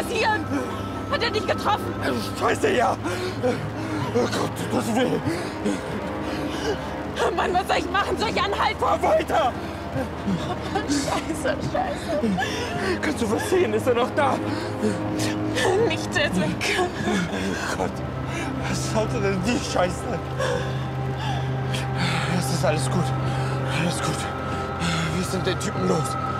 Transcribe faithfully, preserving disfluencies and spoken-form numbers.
passiert? Hat er dich getroffen? Scheiße, ja. Oh Gott, das weh. Mann, was soll ich machen? Soll ich anhalten? Fahr weiter! Scheiße, scheiße. Kannst du was sehen? Ist er noch da? Nichts, er ist weg. Oh Gott, was sollte denn die Scheiße? Es ist alles gut. Alles gut. Wir sind den Typen los.